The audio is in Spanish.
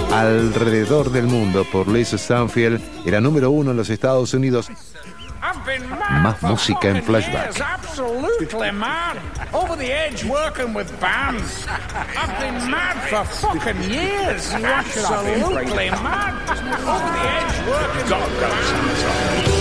alrededor del mundo por Lisa Stanfield y la número 1 en los Estados Unidos. Más música en Flashback. Absolutely mad. Over the edge working with bands. I've been mad for fucking years. Absolutely mad. Over the edge working with bands.